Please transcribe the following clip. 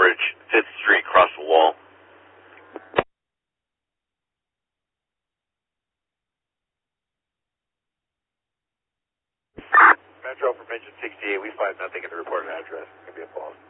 Bridge, 5th Street, across the wall. Metro from engine 68, we find nothing in the reported address. It's going to be a false.